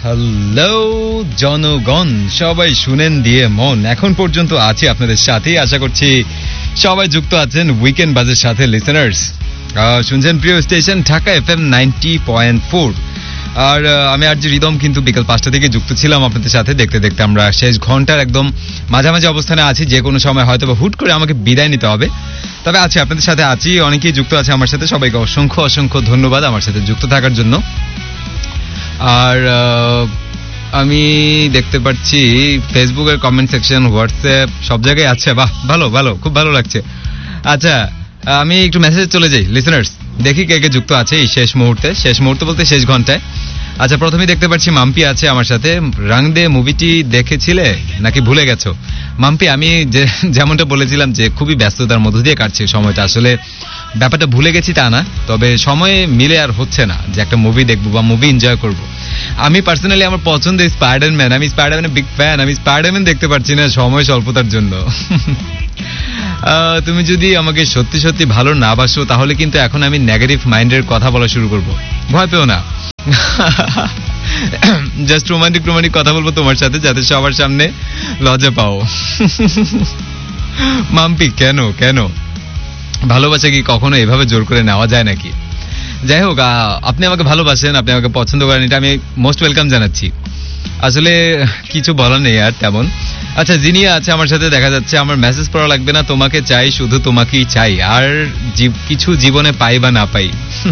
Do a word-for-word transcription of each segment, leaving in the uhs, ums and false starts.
Hello জনগণ, সবাই শুনেন দিয়ে মন। এখন পর্যন্ত আছি আপনাদের সাথে, আশা করছি সবাই যুক্ত আছেন উইকেন্ড বাজের সাথে। লিসেনার্স শুনছেন প্রিয় station Dhaka F M ninety point four. আর আমি আর যে রিদম কিন্তু বিকাল পাঁচটা থেকে যুক্ত ছিলাম আপনাদের সাথে। দেখতে দেখতে আমরা শেষ ঘন্টার একদম মাঝামাঝি অবস্থানে আছি। যে কোনো সময় হয়তো বা হুট করে আমাকে বিদায় নিতে হবে, তবে আছি আপনাদের সাথে আছি। অনেকেই যুক্ত আছে আমার সাথে, সবাইকে অসংখ্য অসংখ্য ধন্যবাদ আমার সাথে যুক্ত থাকার জন্য। আর আমি দেখতে পাচ্ছি ফেসবুকের কমেন্ট সেকশন, হোয়াটসঅ্যাপ সব জায়গায় আছে। বাহ, ভালো ভালো, খুব ভালো লাগছে। আচ্ছা, আমি একটু মেসেজে চলে যাই লিসেনার্স, দেখি কে কে যুক্ত আছে এই শেষ মুহূর্তে। শেষ মুহূর্তে বলতে শেষ ঘন্টায়। আচ্ছা, প্রথমেই দেখতে পাচ্ছি মাম্পি আছে আমার সাথে। রাং দে মুভিটি দেখেছিলে নাকি ভুলে গেছো? মাম্পি, আমি যে যেমনটা বলেছিলাম যে খুবই ব্যস্ততার মধ্য দিয়ে কাটছে সময়টা, আসলে ব্যাপারটা ভুলে গেছি তা না, তবে সময় মিলে আর হচ্ছে না যে একটা মুভি দেখবো বা মুভি এনজয় করবো। আমি পার্সোনালি আমার পছন্দ স্পাইডারম্যান, আমি স্পাইডারম্যানের বিগ ফ্যান। আমি স্পাইডারম্যান দেখতে পারছি না সময় স্বল্পতার জন্য। তুমি যদি আমাকে সত্যি সত্যি ভালো না বাসো তাহলে কিন্তু এখন আমি নেগেটিভ মাইন্ডের কথা বলা শুরু করব। ভয় পেও না, জাস্ট রোমান্টিক রোমান্টিক কথা বলবো তোমার সাথে, যাতে সবার সামনে লজ্জা পাও। মাম্পি, কেন কেন ভালোবাসা কি কখনো এভাবে জোর করে নেওয়া যায় নাকি? যাই হোক, আপনি আমাকে ভালোবাসেন, আপনি আমাকে পছন্দ করেন, এটা আমি মোস্ট ওয়েলকাম জানাচ্ছি। আসলে কিছু বলার নেই আর তেমন। আচ্ছা, জিনিয়া আছে আমার সাথে দেখা যাচ্ছে। আমার মেসেজ পড়া লাগবে না, তোমাকে চাই, শুধু তোমাকেই চাই, আর কিছু জীবনে পাই বা না পাই।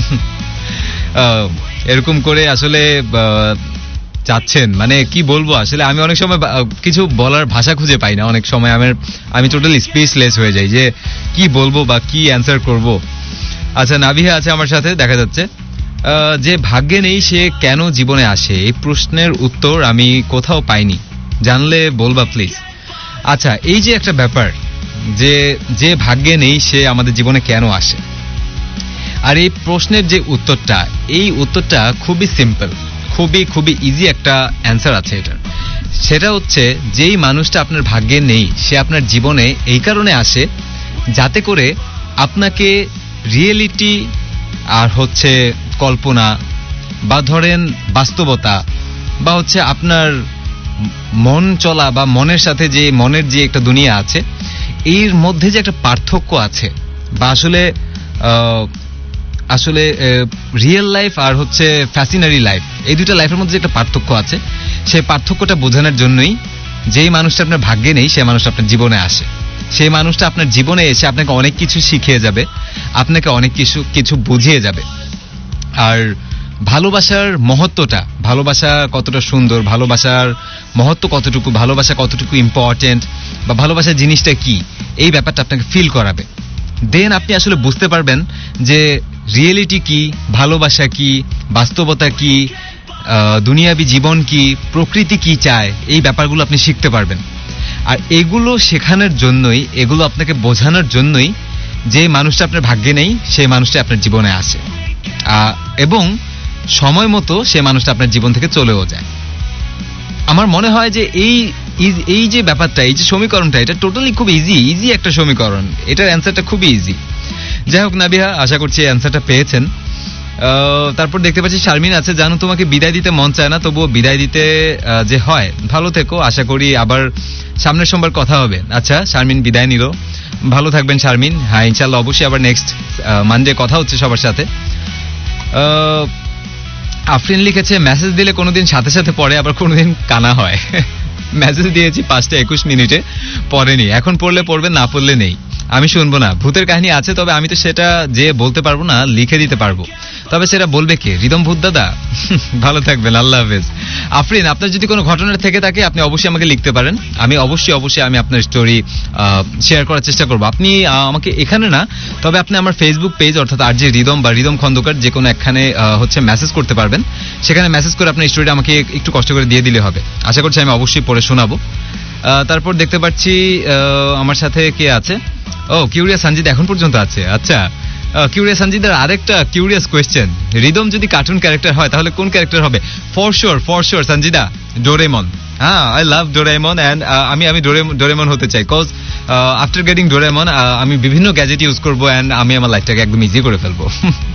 এরকম করে আসলে চাচ্ছেন, মানে কি বলবো, আসলে আমি অনেক সময় কিছু বলার ভাষা খুঁজে পাই না। অনেক সময় আমার আমি টোটালি স্পিচলেস হয়ে যাই যে কি বলবো বা কি অ্যান্সার করব। আচ্ছা, নাভিহা আছে আমার সাথে দেখা যাচ্ছে। যে ভাগ্যে নেই সে কেন জীবনে আসে, এই প্রশ্নের উত্তর আমি কোথাও পাইনি, জানলে বলবা প্লিজ। আচ্ছা, এই যে একটা ব্যাপার যে যে ভাগ্যে নেই সে আমাদের জীবনে কেন আসে, আর এই প্রশ্নের যে উত্তরটা, এই উত্তরটা খুবই সিম্পল, খুবই খুবই ইজি একটা অ্যান্সার আছে এটার। সেটা হচ্ছে, যেই মানুষটা আপনার ভাগ্যে নেই সে আপনার জীবনে এই কারণে আসে যাতে করে আপনাকে রিয়েলিটি আর হচ্ছে কল্পনা বা ধরেন বাস্তবতা বা হচ্ছে আপনার মন চলা বা মনের সাথে যে মনের যে একটা দুনিয়া আছে, এর মধ্যে যে একটা পার্থক্য আছে, বা আসলে আসলে রিয়েল লাইফ আর হচ্ছে ফ্যাসিনারি লাইফ, এই দুইটা লাইফের মধ্যে যে একটা পার্থক্য আছে, সেই পার্থক্যটা বোঝানোর জন্যই যেই মানুষটা আপনার ভাগ্যে নেই সেই মানুষটা আপনার জীবনে আসে। সেই মানুষটা আপনার জীবনে এসে আপনাকে অনেক কিছু শিখিয়ে যাবে, আপনাকে অনেক কিছু কিছু বুঝিয়ে যাবে। আর ভালোবাসার মহত্বটা, ভালোবাসা কতটা সুন্দর, ভালোবাসার মহত্ব কতটুকু, ভালোবাসা কতটুকু ইম্পর্টেন্ট, বা ভালোবাসার জিনিসটা কি, এই ব্যাপারটা আপনাকে ফিল করাবে। দেন আপনি আসলে বুঝতে পারবেন যে রিয়েলিটি কি, ভালোবাসা কি, বাস্তবতা কি, দুনিয়াবি জীবন কি, প্রকৃতি কি চায়, এই ব্যাপারগুলো আপনি শিখতে পারবেন। আর এগুলো শেখানোর জন্যই, এগুলো আপনাকে বোঝানোর জন্যই যে মানুষটা আপনার ভাগ্যে নেই সেই মানুষটা আপনার জীবনে আসে, এবং সময় মতো সে মানুষটা আপনার জীবন থেকে চলেও যায়। আমার মনে হয় যে এই এই যে ব্যাপারটা, এই যে সমীকরণটা, এটা টোটালি খুব ইজি ইজি একটা সমীকরণ, এটার অ্যান্সারটা খুবই ইজি। যাই হোক নাবিহা, আশা করছি অ্যান্সারটা পেয়েছেন। তারপর দেখতে পাচ্ছি শারমিন আছে। জানো তোমাকে বিদায় দিতে মন চায় না, তবুও বিদায় দিতে যে হয়। ভালো থেকো, আশা করি আবার সামনের সোমবার কথা হবে। আচ্ছা, শারমিন বিদায় নিল, ভালো থাকবেন শারমিন। হ্যাঁ, ইনশাল্লাহ অবশ্যই আবার নেক্সট মানডে কথা হচ্ছে সবার সাথে। আফরিন লিখেছে, মেসেজ দিলে কোনোদিন সাথে সাথে পড়ে, আবার কোনোদিন কানা হয়। মেসেজ দিয়েছি পাঁচটা একুশ মিনিটে, পড়েনি, এখন পড়লে পড়বে, না পড়লে নেই। আমি শুনবো না। ভূতের কাহিনী আছে, তবে আমি তো সেটা যে বলতে পারবো না, লিখে দিতে পারবো, তবে সেটা বলবে কে? রিদম ভূত দাদা। ভালো থাকবেন, আল্লাহ হাফেজ। আফরিন, আপনার যদি কোনো ঘটনা থেকে থাকে আপনি অবশ্যই আমাকে লিখতে পারেন, আমি অবশ্যই অবশ্যই আমি আপনার স্টোরি শেয়ার করার চেষ্টা করবো। আপনি আমাকে এখানে না, তবে আপনি আমার ফেসবুক পেজ অর্থাৎ আর যে রিদম বা রিদম খন্দকার যে কোনো একখানে হচ্ছে মেসেজ করতে পারবেন। সেখানে মেসেজ করে আপনার স্টোরিটা আমাকে একটু কষ্ট করে দিয়ে দিলে হবে। আশা করছি আমি অবশ্যই পড়ে শোনাবো। তারপর দেখতে পাচ্ছি আমার সাথে কে আছে। ও, কিউরিয়াস সঞ্জিত এখন পর্যন্ত আছে। আচ্ছা, কিউরিয়াস সঞ্জিতের আরেকটা কিউরিয়াস কোয়েশ্চেন, রিদম যদি কার্টুন ক্যারেক্টার হয় তাহলে কোন ক্যারেক্টার হবে? For sure for sure Sanjida, Doraemon. হ্যাঁ, আই লাভ ডোরেমন, অ্যান্ড আমি আমি ডোরেমন হতে চাই, কজ আফটার গেটিং ডোরেমন আমি বিভিন্ন গ্যাজেট ইউজ করবো, অ্যান্ড আমি আমার লাইফটাকে একদম ইজি করে ফেলবো।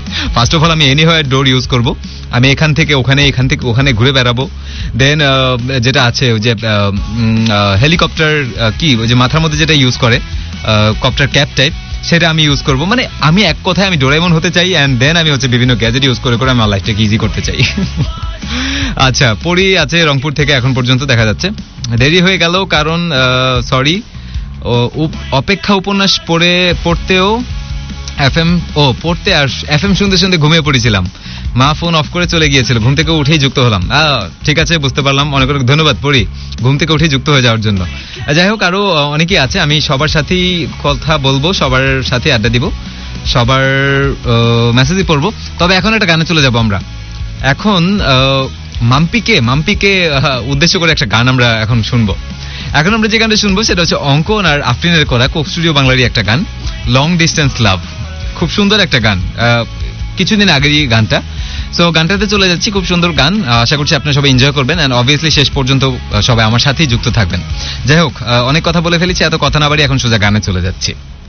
ফার্স্ট অফ অল আমি এনিহোয়ার ডোর ইউজ করব, আমি এখান থেকে ওখানে এখান থেকে ওখানে ঘুরে বেড়াবো। দেন যেটা আছে ওই যে হেলিকপ্টার কি ওই যে মাথার মধ্যে যেটা ইউজ করে কপ্টার ক্যাপ টাইপ, সেটা আমি ইউজ করব। মানে আমি এক কথায় আমি ডোরেমন হতে চাই, অ্যান্ড দেন আমি হচ্ছে বিভিন্ন গ্যাজেট ইউজ করে করে আমার লাইফটাকে ইজি করতে চাই। আচ্ছা, পরি আছে রংপুর থেকে, এখন পর্যন্ত দেখা যাচ্ছে দেরি হয়ে গেল কারণ সরি অপেক্ষা উপন্যাস পড়ে পড়তেও এফ এম ও পড়তে আর এফ এম শুনতে শুনতে ঘুমিয়ে পড়েছিলাম, মা ফোন অফ করে চলে গিয়েছিল, ঘুম থেকে উঠেই যুক্ত হলাম। ঠিক আছে, বুঝতে পারলাম, অনেক অনেক ধন্যবাদ পড়ি ঘুম থেকে উঠেই যুক্ত হয়ে যাওয়ার জন্য। যাই হোক, আরো অনেকেই আছে, আমি সবার সাথেই কথা বলবো, সবার সাথে আড্ডা দিব, সবার মেসেজই পড়বো। তবে এখন একটা গানে চলে যাবো আমরা। এখন মাম্পিকে মাম্পিকে উদ্দেশ্য করে একটা গান আমরা এখন শুনবো। এখন আমরা যে গানটা শুনবো সেটা হচ্ছে অঙ্কন আর আফরিনের করা কোক স্টুডিও বাংলারই একটা গান, লং ডিস্টেন্স লাভ। খুব সুন্দর একটা গান, কিছুদিন আগেরই গানটা। সো গানটাতে চলে যাচ্ছি, খুব সুন্দর গান, আশা করছি আপনারা সবাই এনজয় করবেন, অ্যান্ড অবভিয়াসলি শেষ পর্যন্ত সবাই আমার সাথেই যুক্ত থাকবেন। যাই হোক, অনেক কথা বলে ফেলেছি, এত কথা না বাড়ি এখন সোজা গানে চলে যাচ্ছি।